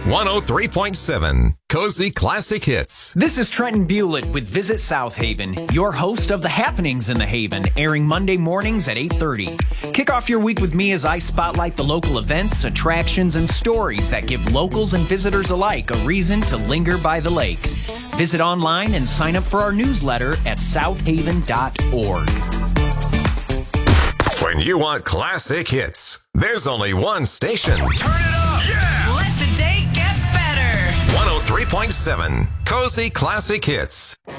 103.7 Cozy Classic Hits. This is Trenton Bewlett with Visit South Haven, your host of the happenings in the Haven, airing Monday mornings at 8:30. Kick off your week with me as I spotlight the local events, attractions, and stories that give locals and visitors alike a reason to linger by the lake. Visit online and sign up for our newsletter at southaven.org. When you want classic hits, there's only one station. Turn it up! Yeah! Let the day get better. 103.7 Cozy Classic Hits.